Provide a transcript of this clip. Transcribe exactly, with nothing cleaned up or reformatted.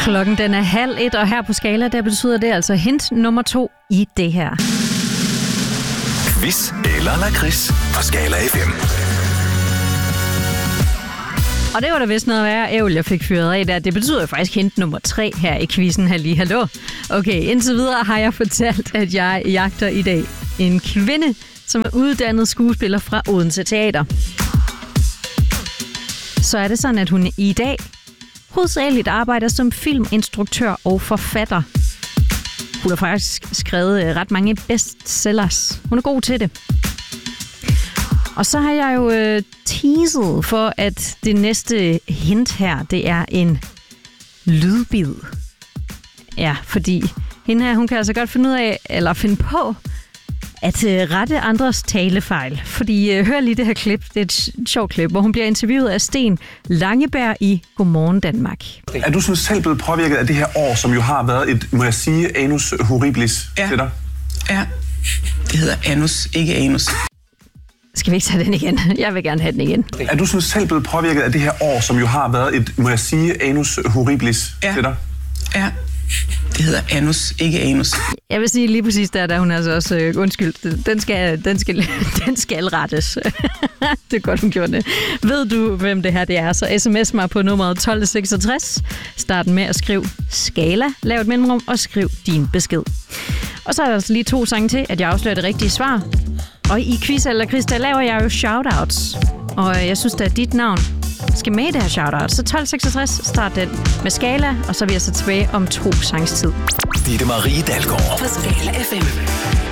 Klokken den er halv et, og her på Skala, der betyder det altså hint nummer to i det her. Quiz eller lakrids på Skala F M. Og det var da vist noget værre ævl, jeg fik fyret af der. Det betyder jo faktisk hint nummer tre her i quizzen. Halli, hallo. Okay, indtil videre har jeg fortalt, at jeg jagter i dag en kvinde, som er uddannet skuespiller fra Odense Teater. Så er det sådan, at hun i dag hovedsageligt arbejder som filminstruktør og forfatter. Hun har faktisk skrevet ret mange bestsellers. Hun er god til det. Og så har jeg jo øh, teaset for, at det næste hint her, det er en lydbid. Ja, fordi hende her, hun kan altså godt finde ud af, eller finde på, at øh, rette andres talefejl. Fordi øh, hør lige det her klip, det er et, et sjovt klip, hvor hun bliver interviewet af Sten Langeberg i Godmorgen Danmark. Er du sådan selv blevet påvirket af det her år, som jo har været et, må jeg sige, anus horribilis ja. til dig? Ja, det hedder anus, ikke anus. Skal vi ikke tage den igen? Jeg vil gerne have den igen. Er du sådan selv blevet påvirket af det her år, som jo har været et, må jeg sige, anus horribilis ja. til dig? Ja, det hedder anus, ikke anus. Jeg vil sige lige præcis der, der hun altså også, øh, undskyld, den skal, den skal, den skal rettes. Det er godt, hun gjorde det. Ved du, hvem det her det er, så sms mig på nummeret tolv seksogtres. Start med at skrive Skala, lav et mellemrum og skriv din besked. Og så er der altså lige to sange til, at jeg afslører det rigtige svar. Og i quiz eller quiz, der laver jeg jo shoutouts. Og jeg synes, at dit navn skal med i det her shoutout. Så tolv seksogtres, start den med Skala, og så vil jeg så tilbage om to sangs tid. Ditte Marie Dalgaard på Skala F M.